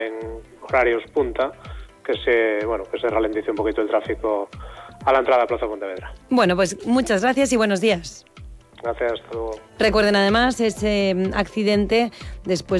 en horarios punta, que se ralentice un poquito el tráfico a la entrada a Plaza Pontevedra. Bueno, pues muchas gracias y buenos días. Gracias, hasta luego. Recuerden además ese accidente después